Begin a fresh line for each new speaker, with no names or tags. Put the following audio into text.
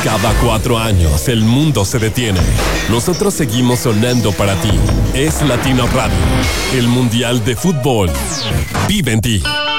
Cada 4 años el mundo se detiene. Nosotros seguimos sonando para ti. Es Latino Radio, el Mundial de Fútbol. Vive en ti.